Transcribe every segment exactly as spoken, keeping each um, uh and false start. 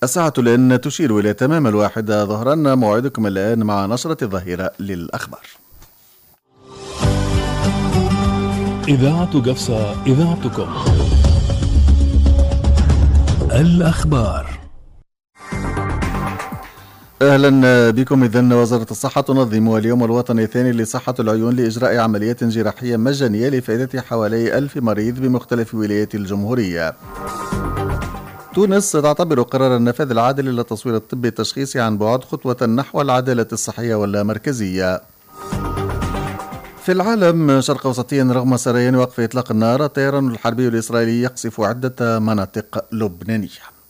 الساعة الآن تشير إلى تمام الواحدة ظهرا. موعدكم الآن مع نشرة الظهيرة للأخبار. إذاعة قفصة، إذاعتكم. الأخبار. أهلا بكم. إذن وزارة الصحة تنظم اليوم الوطني الثاني لصحة العيون لإجراء عمليات جراحية مجانية لفائدة حوالي ألف مريض بمختلف ولايات الجمهورية. تونس تعتبر قرار النفاذ العادل للتصوير الطبي التشخيصي عن بعد خطوة نحو العدالة الصحية واللامركزية. في العالم شرق أوسطيا رغم سريان وقف إطلاق النار، الطيران الحربي الإسرائيلي يقصف عدة مناطق لبنانية.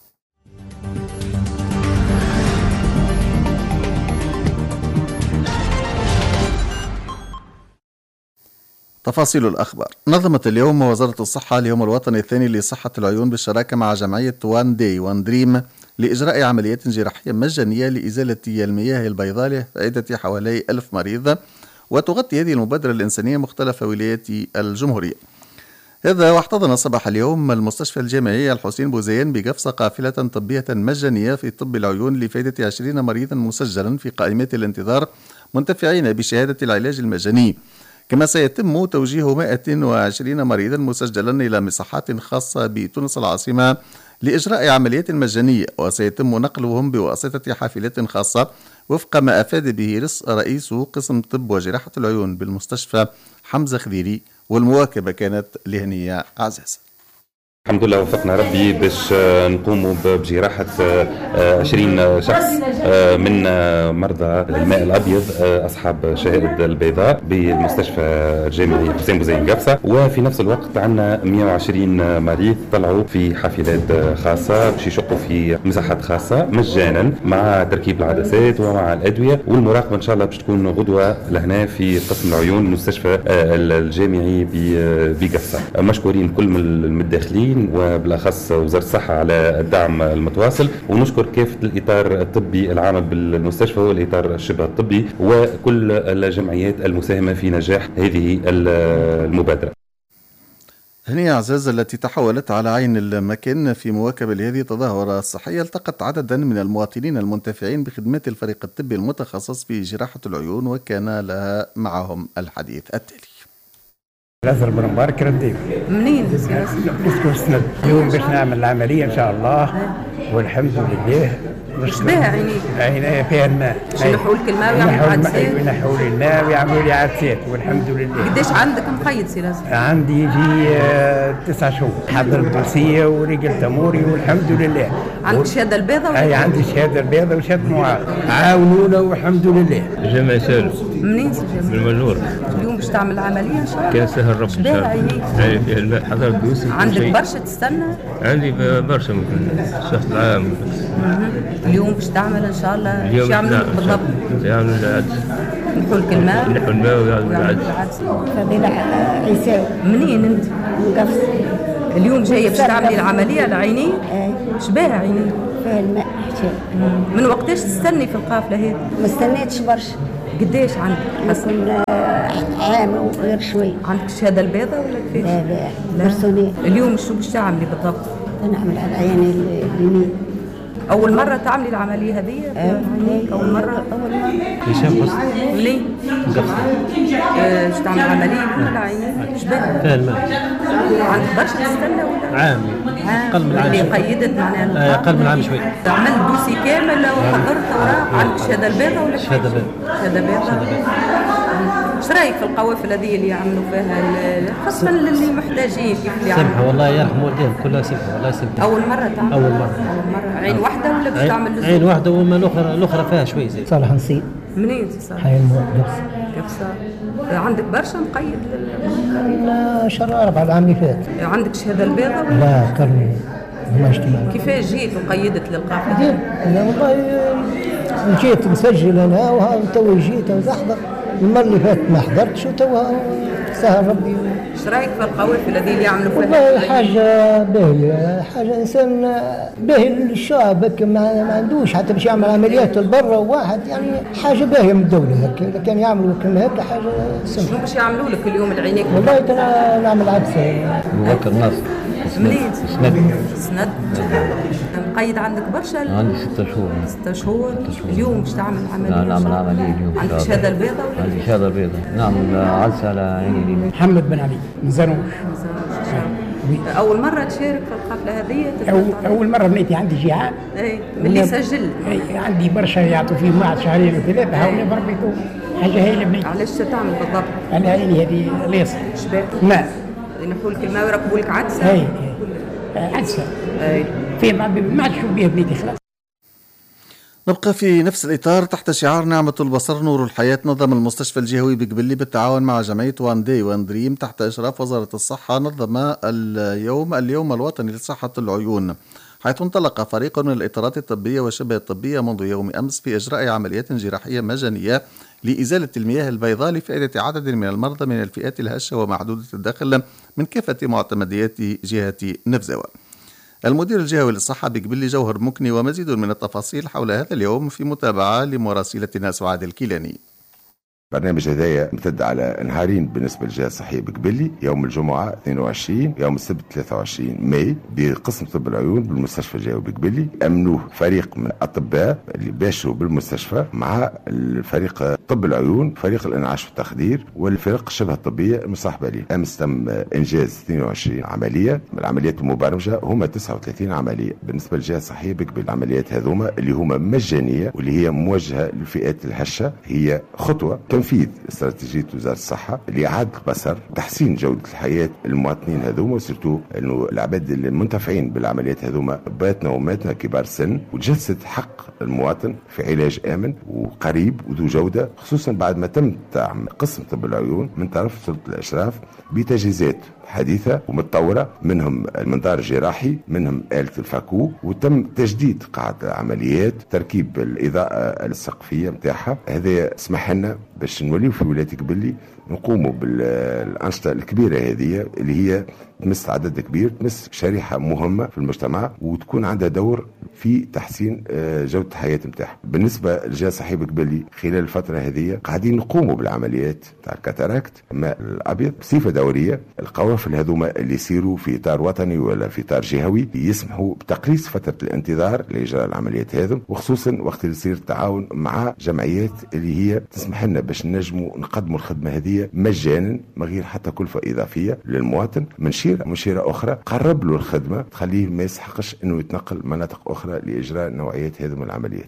تفاصيل الأخبار. نظمت اليوم وزارة الصحة اليوم الوطني الثاني لصحة العيون بالشراكة مع جمعية وان داي وان دريم لإجراء عمليات جراحية مجانية لإزالة المياه البيضاء لفائدة حوالي ألف مريض، وتغطي هذه المبادرة الإنسانية مختلف ولايات الجمهورية. هذا واحتضن صباح اليوم المستشفى الجامعي الحسين بوزيان بقفصة قافلة طبية مجانية في طب العيون لفائدة عشرين مريضا مسجلا في قائمات الانتظار منتفعين بشهادة العلاج المجاني. كما سيتم توجيه مائة وعشرين مريضا مسجلا إلى مصحات خاصة بتونس العاصمة لإجراء عمليات مجانية، وسيتم نقلهم بواسطة حافلات خاصة وفق ما أفاد به رئيس قسم طب وجراحة العيون بالمستشفى حمزة خذيري، والمواكبة كانت لهنية عزاز. الحمد لله وفقنا ربي باش نقوموا بجراحة عشرين شخص من مرضى الماء الأبيض أصحاب شهادة البيضاء بالمستشفى الجامعي حسين بوزيان قفصة، وفي نفس الوقت عندنا مئة وعشرين مريض طلعوا في حافلات خاصة باش يشقوا في مساحات خاصة مجانا مع تركيب العدسات ومع الأدوية، والمراقبة إن شاء الله باش تكون غدوة لهنا في قسم العيون المستشفى الجامعي بقفصة. مشكورين كل المتداخلين وبالأخص وزارة الصحة على الدعم المتواصل، ونشكر كافة الإطار الطبي العامل بالمستشفى والإطار الشبه الطبي وكل الجمعيات المساهمة في نجاح هذه المبادرة. هنية عزاز التي تحولت على عين المكان في مواكبة لهذه التظاهرة الصحية التقت عددا من المواطنين المنتفعين بخدمات الفريق الطبي المتخصص في جراحة العيون، وكان لها معهم الحديث التالي. الازهر بن مبارك رديف. منين؟ نسكن سند. اليوم باش نعمل العمليه ان شاء الله والحمد لله. ايش بها عينيك؟ عينيا فيها الماء. ينحوا لك الماء ويعملوا عدسات؟ ينحوا لي الماء ويعملوا لي عدسات والحمد لله. قديش عندك مقيد سي لازم؟ عندي يجي تسع شهور. حضرت دوسيه ورجلت اموري والحمد لله. عندك شهاده البيضاء؟ اي عندي شهاده البيضاء وشهاده معاق. عاونونا والحمد لله. جمع سالم. منين سي جمع؟ من المجور. اليوم باش تعمل العمليه ان شاء الله؟ كان سهل ربي ان شاء الله. عينيك؟ اي فيها الماء حضرت دوسي. عندك برشا تستنى؟ عندي برشا ممكن شهر العام. اليوم باش تعمل ان شاء الله؟ اليوم يعملوا لك بالضبط؟ يعملوا العدس. ينحوا لك الماء؟ ينحوا الماء ويعملوا العدس. فضيلة عيساوي. منين انت؟ من قفص. اليوم جايه باش تعملي العمليه لعينيك؟ اي. شباها عينيك؟ فيها الماء حشام. من وقتاش تستني في القافله هذه؟ ما استنيتش برشا. قديش عندك؟ حسن عام وغير شوي. عندك الشهاده البيضاء ولا كيفاش؟ لا لا بيرسونيل. اليوم شو باش تعملي بالضبط؟ نعمل على العين اليمين. أول مرة تعملي العملية هذه؟ أه. أول مرة؟ أول مرة. هشام حسني. منين؟ باش تعمل عملية ولا عينين؟ شباب؟ فيها الماء. عندك برشا تستنى ولا؟ عام. أقل من عام. اللي قيدت معناها؟ أقل من عام شوي. عملت دوسي كامل وحضرت أوراق. عندك الشهادة البيضاء ولا؟ الشهادة البيضاء. الشهادة البيضاء. ايش رايك في القوافل هذه اللي يعملوا فيها خاصة اللي محتاجين؟ كيف اللي سمحة والله يرحم والديهم كلها سمحة والله سمحة. أول مرة تعمل؟ أول مرة. أول مرة. عين واحدة ولا باش تعمل؟ عين واحدة وما الأخرى الأخرى فيها شوي زي. صالح نصيب. منين سي صالح؟ حي الموت قفصة. قفصة. عندك برشا مقيد لل؟ لا شهر أربعة العام اللي فات. عندك شهادة البيضاء ولا؟ لا كرني ما اجتماعي. كيفاش جيت وقيدت للقافلة؟ لا والله جيت مسجل أنا وتوي جيت وزحضر. المرة اللي فاتت ما حضرتش وتوها سهل ربي. ايش رايك في القوافل هذه اللي يعملوا فيها؟ والله حاجة باهية، حاجة إنسان باهي للشعب، ما, ما عندوش حتى باش يعمل عمليات لبرا واحد، يعني حاجة باهية من الدولة هكا. إذا كان يعملوا كما هكا حاجة سمحة. شنو باش يعملوا لك اليوم العينيك؟ والله أنا نعمل عدسة. أبو بكر ناصر. منين؟ سند. سند. مقيد عندك برشا؟ عندي ستة شهور. ستة شهور. اليوم باش تعمل عملية؟ نعم نعمل عملية اليوم. عندك شهادة البيضاء ولا؟ عندي شهادة البيضاء. نعم عدسة على عيني اليمين. محمد بن علي من زنوش. أول مرة تشارك في القافلة هذه؟ أول, أول مرة بنيتي عندي جيعان. إي من اللي سجل. إي عندي برشا يعطوا فيه بعد شهرين وثلاثة هاولي بربيتو حاجة هي اللي بنيتي. علاش تعمل بالضبط؟ أنا عيني هذه ليصة. شباك؟ لا. ينحوا لك الماء ويركبوا لك عدسة؟ إي عدسة. إي. في ما عاد شوف بيها بنيتي خلاص. نبقى في نفس الإطار تحت شعار نعمة البصر نور الحياة. نظم المستشفى الجهوي بقبلي بالتعاون مع جمعية وان داي وان دريم تحت إشراف وزارة الصحة نظم اليوم اليوم الوطني لصحة العيون، حيث انطلق فريق من الإطارات الطبية وشبه الطبية منذ يوم أمس في إجراء عمليات جراحية مجانية لإزالة المياه البيضاء لفائدة عدد من المرضى من الفئات الهشة ومحدودة الدخل من كافة معتمديات جهة نفزاوة. المدير الجهوي للصحة بقبلي جوهر مكني ومزيد من التفاصيل حول هذا اليوم في متابعة لمراسلتنا سعاد الكيلاني. برنامج هدايا امتد على نهارين بالنسبه للجهه الصحيه بقبلي، يوم الجمعه اثنين وعشرين يوم السبت ثلاثة وعشرين ماي بقسم طب العيون بالمستشفى الجهوي بقبلي. امنوه فريق من الاطباء اللي باشروا بالمستشفى مع الفريق طب العيون، فريق الانعاش والتخدير والفرق الشبه الطبيه المصاحبه له. امس تم انجاز اثنين وعشرين عمليه من العمليات المبرمجه، هما تسعة وثلاثين عمليه بالنسبه للجهه الصحيه بقبلي. العمليات هذوما اللي هما مجانيه واللي هي موجهه للفئات الهشه، هي خطوه تنفيذ استراتيجية وزارة الصحة لإعادة البصر، تحسين جودة الحياة المواطنين هذوما، وسيرتو أنه العباد المنتفعين بالعمليات هذوما باتنا وماتنا كبار السن، وتجسد حق المواطن في علاج آمن وقريب وذو جودة، خصوصا بعد ما تم دعم قسم طب العيون من طرف سلطة الإشراف بتجهيزات حديثة ومتطورة، منهم المنظار الجراحي، منهم آلة الفاكو، وتم تجديد قاعدة العمليات، تركيب الإضاءة السقفية متاعها. هذا سمح لنا باش نوليو في ولاية قبلي نقوموا بالأنشطة الكبيرة هذه اللي هي تمس عدد كبير، تمس شريحة مهمة في المجتمع وتكون عندها دور في تحسين جودة الحياة متاعها. بالنسبة للجهة الصحية بقبلي خلال الفترة هذه قاعدين نقوموا بالعمليات تاع الكاتاراكت الماء الأبيض بصفة دورية. القوافل هذوما اللي يصيروا في إطار وطني ولا في إطار جهوي يسمحوا بتقليص فترة الانتظار لإجراء العمليات هذم، وخصوصا وقت اللي يصير التعاون مع جمعيات اللي هي تسمح لنا باش نجموا نقدموا الخدمة هذه مجانا من غير حتى كلفة إضافية للمواطن. من شيرة من شيرة أخرى قرب له الخدمة تخليه ما يسحقش إنه يتنقل مناطق أخرى لإجراء نوعيات هذه من العمليات.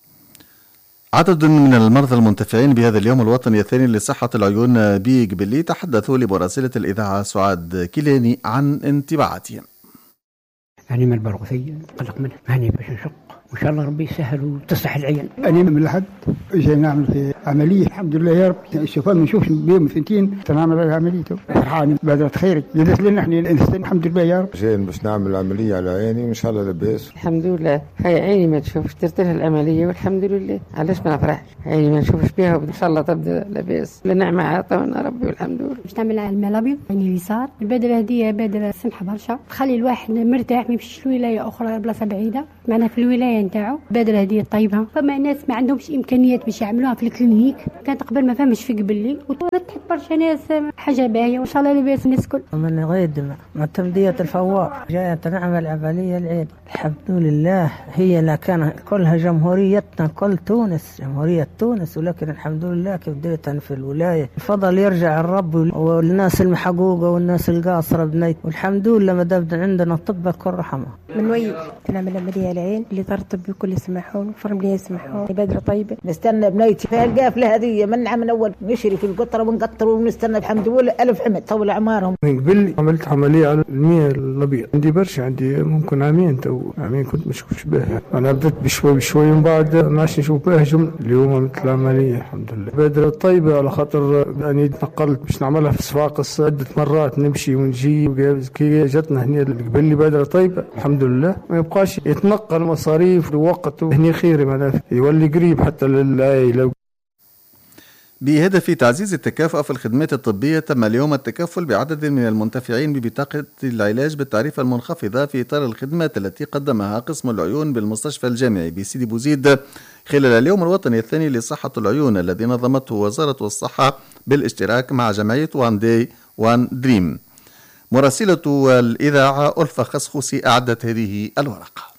عدد من المرضى المنتفعين بهذا اليوم الوطني الثاني لصحة العيون بقبلي تحدثوا لمراسلة الإذاعة سعاد كيلاني عن انطباعاتهم. يعني من البرغوثية قلق منها يعني باش نشق وإن شاء الله ربي يسهل وتصلح العيان. أنا من الحد جاي نعمل في عملية الحمد لله يا رب. الشفاء ما نشوفش بيوم ثنتين تنعمل العملية فرحان بادرة خيرك جلس لنا احنا نستنى الحمد لله يا رب. جاي باش نعمل عملية على عيني وإن شاء الله لاباس الحمد لله. هاي عيني ما تشوفش درت لها العملية والحمد لله. علاش ما نفرحش؟ عيني ما نشوفش بها وإن شاء الله تبدا لاباس لنعمة عطانا ربي والحمد لله. باش نعمل الماء الأبيض عيني اليسار. البادرة هذه بادرة سمحة برشا تخلي الواحد مرتاح ما يمشيش لولاية أخرى بلاصة بعيدة معنا في الولاية نتاعو. البادرة هذه طيبة، فما ناس ما عندهمش إمكانيات باش يعملوها في الكلينيك، كانت قبل ما فهمش في قبلي وتحت برشا ناس حاجة باهية وإن شاء الله لاباس الناس الكل. من غيد مع تمدية الفوار جاية نعمل عملية العين الحمد لله. هي لا كان كلها جمهوريتنا كل تونس جمهورية تونس، ولكن الحمد لله كيف دريتها في الولاية الفضل يرجع الرب والناس المحقوقة والناس القاصرة بنيت، والحمد لله ما دام عندنا طب كل رحمة. من وين نعمل عملية العين اللي ترتب بكل يسمحون فرم لي يسمحون بدرة طيبة. نستنى بنيتي في القافلة هذه من عام من أول نشري في القطرة ونقطر ونستنى الحمد لله ألف حمد طول أعمارهم. من قبل عملت عملية على المياه الأبيض، عندي برشا عندي ممكن عامين تو عامين كنت ما نشوفش بها. أنا بدأت بشوي بشوي من بعد ما عادش نشوف بها جملة. اليوم عملت العملية الحمد لله بدرة طيبة على خاطر أني تنقلت باش نعملها في صفاقس عدة مرات نمشي ونجي كي جاتنا هنا قبل لي بدرة طيبة الحمد لله ما يبقاش يتنقل مصاريف ووقت هني خير معناته يولي قريب حتى للعائلة. بهدف تعزيز التكافؤ في الخدمات الطبية تم اليوم التكفل بعدد من المنتفعين ببطاقة العلاج بالتعريفة المنخفضة في إطار الخدمات التي قدمها قسم العيون بالمستشفى الجامعي بسيدي بوزيد خلال اليوم الوطني الثاني لصحة العيون الذي نظمته وزارة الصحة بالاشتراك مع جمعية وان داي وان دريم. مراسلة الإذاعة ألفا خسخوسي أعدت هذه الورقة.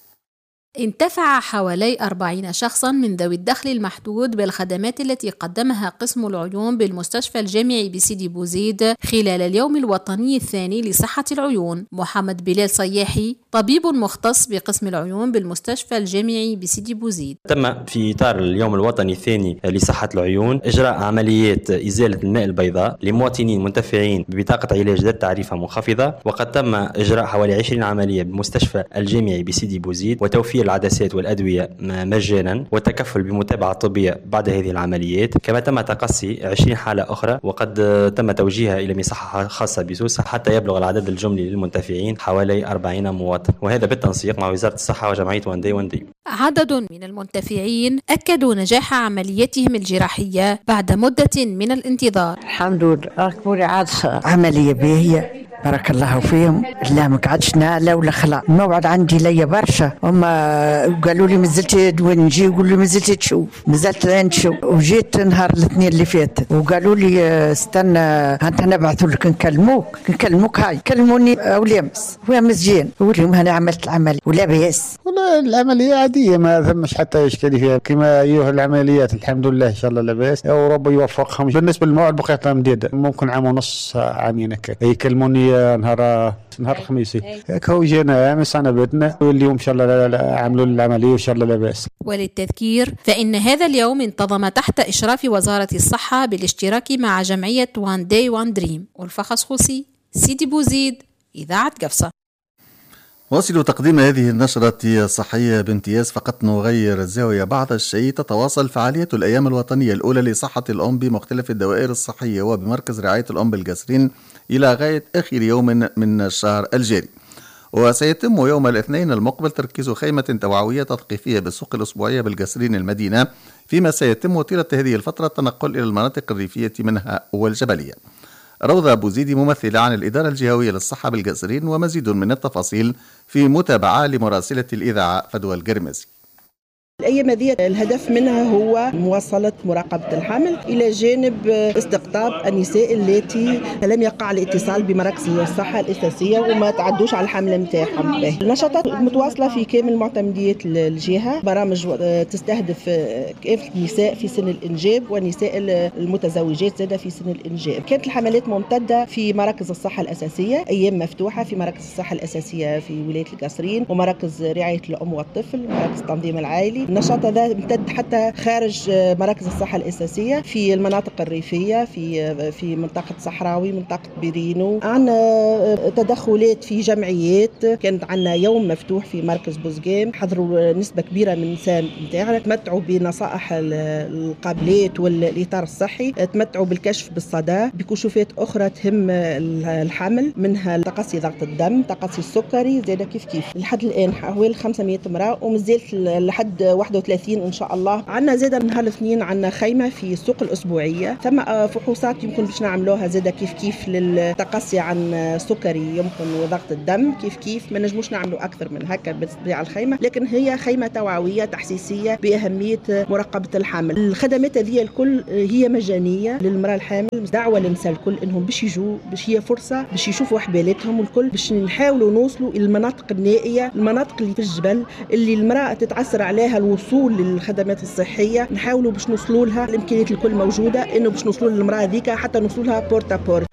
انتفع حوالي أربعين شخصا من ذوي الدخل المحدود بالخدمات التي قدمها قسم العيون بالمستشفى الجامعي بسيدي بوزيد خلال اليوم الوطني الثاني لصحة العيون. محمد بلال صياحي طبيب مختص بقسم العيون بالمستشفى الجامعي بسيدي بوزيد. تم في إطار اليوم الوطني الثاني لصحة العيون إجراء عمليات إزالة الماء البيضاء لمواطنين منتفعين ببطاقة علاج ذات تعريفة منخفضة، وقد تم إجراء حوالي عشرين عملية بالمستشفى الجامعي بسيدي بوزيد وتوفير العدسات والأدوية مجانا والتكفل بمتابعة طبية بعد هذه العمليات. كما تم تقصي عشرين حالة أخرى وقد تم توجيهها إلى مصحة خاصة بسوسة حتى يبلغ العدد الجملي للمنتفعين حوالي أربعين مواطن، وهذا بالتنسيق مع وزارة الصحة وجمعية وان داي وان داي. عدد من المنتفعين أكدوا نجاح عمليتهم الجراحية بعد مدة من الانتظار. الحمد لله أكبر عدسة عملية باهية بارك الله فيهم. لا ما قعدش نعلى ولا خلا، الموعد عندي ليا برشا، هما قالوا لي مازلت وين نجي، يقولوا لي مازلت تشوف، مازلت نشوف، وجيت نهار الاثنين اللي فات وقالوا لي استنى انت نبعثوا لك نكلموك نكلموك هاي كلموني وليمس ويمس جين وليهم انا عملت العمليه ولا بيس. والله العمليه عاديه ما ثمش حتى اشكاليه فيها كما ايها العمليات الحمد لله ان شاء الله لاباس ورب يوفقهم. بالنسبه للموعد بقيت مديده ممكن عام ونص عامين هكا يكلموني نهار نهار الخميس هيك هو جينا امس انا بيتنا واليوم ان شاء الله عملوا العمليه وان شاء الله لا باس. وللتذكير فإن هذا اليوم انتظم تحت إشراف وزارة الصحة بالاشتراك مع جمعية وان داي وان دريم. ألفا خسخوسي سيدي بوزيد إذاعة قفصة. واصل تقديم هذه النشرة الصحية بامتياز. فقط نغير الزاوية بعض الشيء. تتواصل فعالية الأيام الوطنية الأولى لصحة الأم بمختلف الدوائر الصحية وبمركز رعاية الأم بالقصرين إلى غاية آخر يوم من الشهر الجاري، وسيتم يوم الاثنين المقبل تركيز خيمة توعوية تثقيفية بالسوق الأسبوعية بالقصرين المدينة، فيما سيتم طيلة هذه الفترة التنقل إلى المناطق الريفية منها والجبلية. روضة بوزيدي ممثلة عن الإدارة الجهوية للصحة بالقصرين ومزيد من التفاصيل في متابعة لمراسلة الإذاعة فدوى القرمزي. الأيام هذه الهدف منها هو مواصلة مراقبة الحمل إلى جانب استقطاب النساء التي لم يقع الاتصال بمراكز الصحة الأساسية وما تعدوش على الحمل نتاعهم. النشاطات متواصلة في كامل معتمديات الجهة، برامج تستهدف كافة النساء في سن الإنجاب والنساء المتزوجات زادة في سن الإنجاب. كانت الحملات ممتدة في مراكز الصحة الأساسية، أيام مفتوحة في مراكز الصحة الأساسية في ولاية القصرين ومراكز رعاية الأم والطفل ومراكز التنظيم العائلي. النشاط هذا امتد حتى خارج مراكز الصحة الأساسية في المناطق الريفية في في منطقة صحراوي منطقة بيرينو. عندنا تدخلات في جمعيات، كانت عندنا يوم مفتوح في مركز بوزقام حضروا نسبة كبيرة من النساء نتاعنا، تمتعوا بنصائح القابلات والإطار الصحي، تمتعوا بالكشف بالصدى بكشوفات أخرى تهم الحمل منها تقصي ضغط الدم تقصي السكري زاد كيف كيف. لحد الآن حوالي خمسمائة امرأة ومازالت لحد واحد وثلاثين إن شاء الله. عندنا زادة نهار الاثنين عندنا خيمة في السوق الأسبوعية، ثم فحوصات يمكن باش نعملوها زادة كيف كيف للتقصي عن سكري يمكن وضغط الدم كيف كيف. ما نجموش نعملوا أكثر من هكا بالطبيعة الخيمة، لكن هي خيمة توعوية تحسيسية بأهمية مراقبة الحمل. الخدمات هذه الكل هي مجانية للمرأة الحامل، دعوة للنساء الكل إنهم باش يجوا باش هي فرصة باش يشوفوا حبالتهم والكل باش نحاولوا نوصلوا إلى المناطق النائية، المناطق اللي في الجبل اللي المرأة تتعسر عليها الوصول للخدمات الصحية، نحاولوا باش نوصلوا لها. الإمكانيات الكل موجودة إنه باش نوصلوا للمرأة ذيك حتى نوصلوا لها بورتا بورت.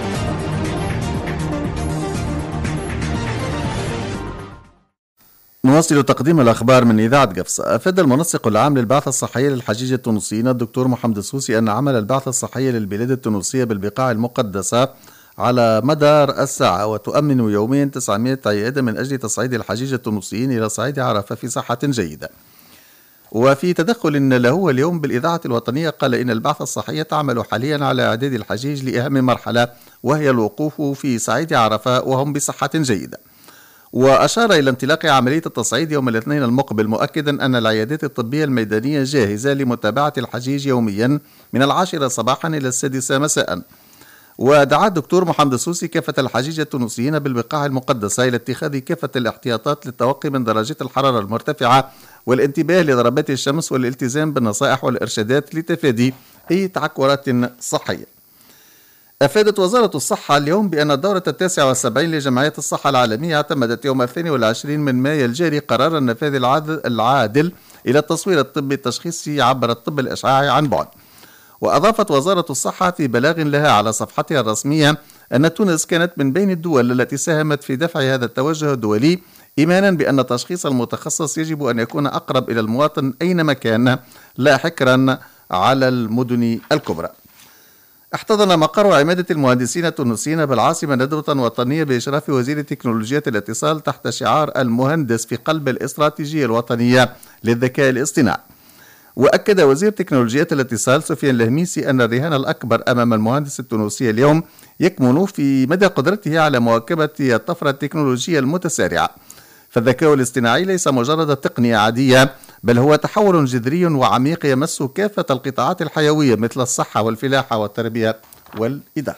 نواصل تقديم الأخبار من إذاعة قفصة. أفاد المنسق العام للبعثة الصحية للحجيج التونسيين الدكتور محمد السوسي أن عمل البعثة الصحية للبلاد التونسية بالبقاع المقدسة على مدار الساعة وتؤمن يوميا تسعمائة عيادة من أجل تصعيد الحجيج التونسيين إلى صعيد عرفة في صحة جيدة. وفي تدخل له اليوم بالإذاعة الوطنية قال إن البعثة الصحية تعمل حاليا على إعداد الحجيج لأهم مرحلة وهي الوقوف في صعيد عرفة وهم بصحة جيدة. وأشار إلى انطلاق عملية التصعيد يوم الاثنين المقبل مؤكدا أن العيادات الطبية الميدانية جاهزة لمتابعة الحجيج يوميا من العاشرة صباحا إلى السادسة مساء. ودعا الدكتور محمد السوسي كافة الحجيج التونسيين بالبقاع المقدسة إلى اتخاذ كافة الاحتياطات للتوقي من درجات الحرارة المرتفعة والانتباه لضربات الشمس والالتزام بالنصائح والإرشادات لتفادي أي تعكرات صحية. أفادت وزارة الصحة اليوم بأن الدورة التاسعة والسبعين لجمعية الصحة العالمية اعتمدت يوم الثاني والعشرين من مايو الجاري قرار النفاذ العادل إلى التصوير الطبي التشخيصي عبر الطب الإشعاعي عن بعد. وأضافت وزارة الصحة في بلاغ لها على صفحتها الرسمية أن تونس كانت من بين الدول التي ساهمت في دفع هذا التوجه الدولي، إيمانا بأن التشخيص المتخصص يجب أن يكون أقرب إلى المواطن أينما كان، لا حكرا على المدن الكبرى. احتضن مقر عمادة المهندسين التونسيين بالعاصمة ندوة وطنية بإشراف وزير تكنولوجيا الاتصال تحت شعار المهندس في قلب الاستراتيجية الوطنية للذكاء الاصطناعي. وأكد وزير تكنولوجيا الاتصال سفيان الهميسي أن الرهان الأكبر أمام المهندس التونسي اليوم يكمن في مدى قدرته على مواكبة الطفرة التكنولوجية المتسارعة. فالذكاء الاصطناعي ليس مجرد تقنية عادية، بل هو تحول جذري وعميق يمس كافة القطاعات الحيوية مثل الصحة والفلاحة والتربية والإدارة.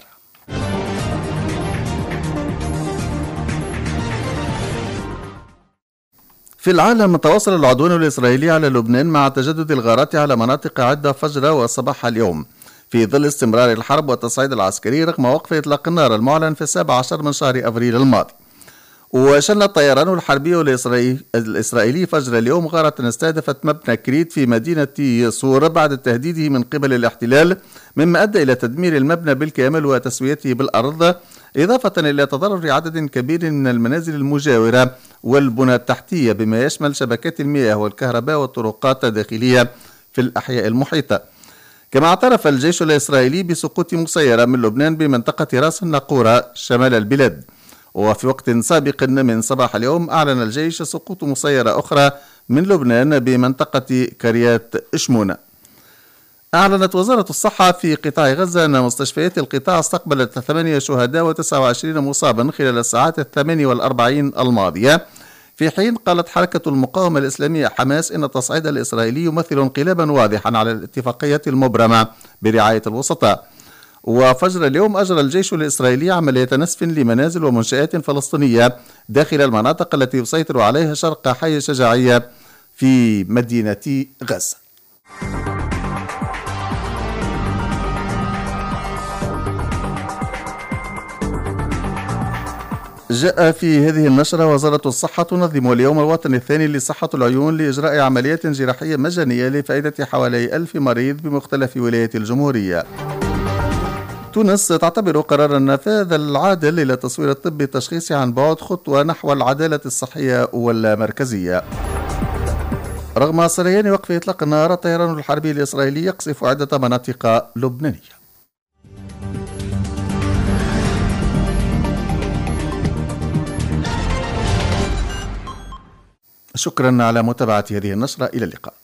في العالم، تواصل العدوان الإسرائيلي على لبنان مع تجدد الغارات على مناطق عدة فجر وصباح اليوم في ظل استمرار الحرب والتصعيد العسكري رغم وقف إطلاق النار المعلن في السابع عشر من شهر أبريل الماضي. وشن الطيران الحربي الإسرائيلي فجر اليوم غارة استهدفت مبنى كريت في مدينة صور بعد تهديده من قبل الاحتلال، مما أدى إلى تدمير المبنى بالكامل وتسويته بالأرض، إضافة إلى تضرر عدد كبير من المنازل المجاورة والبنى التحتية بما يشمل شبكات المياه والكهرباء والطرقات الداخلية في الأحياء المحيطة. كما اعترف الجيش الإسرائيلي بسقوط مسيرة من لبنان بمنطقة راس الناقورة شمال البلاد. وفي وقت سابق من صباح اليوم أعلن الجيش سقوط مسيرة أخرى من لبنان بمنطقة كريات شمونة. أعلنت وزارة الصحة في قطاع غزة أن مستشفيات القطاع استقبلت ثمانية شهداء وتسعة وعشرين مصابا خلال الساعات الثمان والأربعين الماضية، في حين قالت حركة المقاومة الإسلامية حماس إن التصعيد الإسرائيلي يمثل انقلابا واضحا على الاتفاقيات المبرمة برعاية الوسطاء. وفجر اليوم أجرى الجيش الإسرائيلي عملية نسف لمنازل ومنشآت فلسطينية داخل المناطق التي يسيطر عليها شرق حي الشجاعية في مدينة غزة. جاء في هذه النشرة وزارة الصحة تنظم اليوم الوطني الثاني لصحة العيون لإجراء عمليات جراحية مجانية لفائدة حوالي ألف مريض بمختلف ولايات الجمهورية. تونس تعتبر قرار النفاذ العادل إلى تصوير الطب التشخيصي عن بعد خطوة نحو العدالة الصحية واللامركزية. رغم سريان وقف إطلاق النار، الطيران الحربي الإسرائيلي يقصف عدة مناطق لبنانية. شكرا على متابعة هذه النشرة، إلى اللقاء.